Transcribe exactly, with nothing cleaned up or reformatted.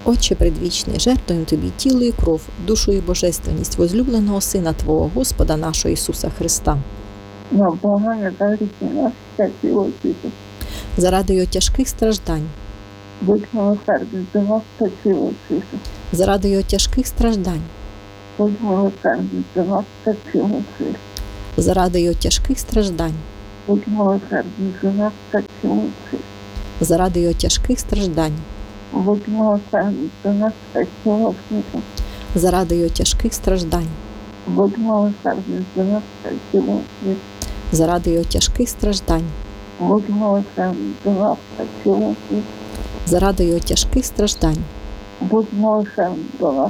Отче предвічний, жертвуємо Тобі тіло і кров, душу і божественність возлюбленого Сина Твого, Господа нашого Ісуса Христа, на благання та гріхи наші та цілого світу. заради Його тяжких страждань, Будь милосердний до нас та цілого світу. заради Його тяжких страждань, Будь милосердний до нас та цілого світу. заради Його тяжких страждань, Будь милосердний до нас та цілого світу. заради Його тяжких страждань, Будь милосердний до нас та цілого світу. заради Його тяжких страждань, Будь милосердний до нас та цілого світу. заради Його тяжких страждань, Будь милосердний до нас та цілого світу. заради Його тяжких страждань, Будь милосердний до нас